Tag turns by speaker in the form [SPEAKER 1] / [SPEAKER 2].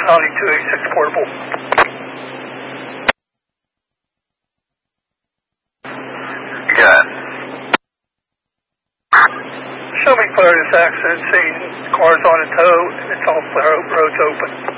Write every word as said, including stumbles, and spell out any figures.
[SPEAKER 1] County two eighty-six portable.
[SPEAKER 2] Got it.
[SPEAKER 1] Show me clear this accident scene. Car's on a tow and it's all clear, road's open.